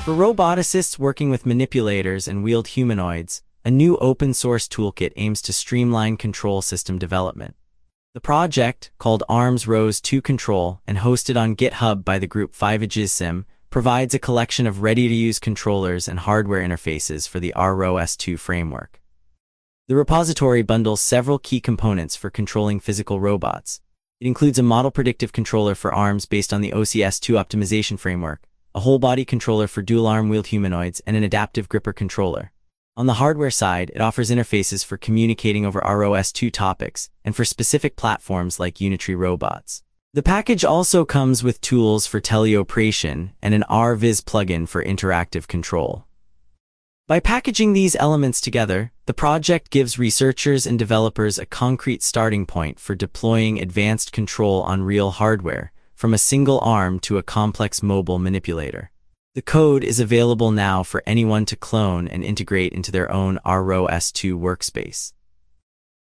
For roboticists working with manipulators and wheeled humanoids, a new open-source toolkit aims to streamline control system development. The project, called ARMS Rose 2 Control and hosted on GitHub by the group 5agissim, provides a collection of ready-to-use controllers and hardware interfaces for the ROS2 framework. The repository bundles several key components for controlling physical robots. It includes a model predictive controller for ARMS based on the OCS2 optimization framework, a whole-body controller for dual-arm wheeled humanoids, and an adaptive gripper controller. On the hardware side, it offers interfaces for communicating over ROS2 topics and for specific platforms like Unitree robots. The package also comes with tools for teleoperation and an RViz plugin for interactive control. By packaging these elements together, the project gives researchers and developers a concrete starting point for deploying advanced control on real hardware, from a single arm to a complex mobile manipulator. The code is available now for anyone to clone and integrate into their own ROS2 workspace.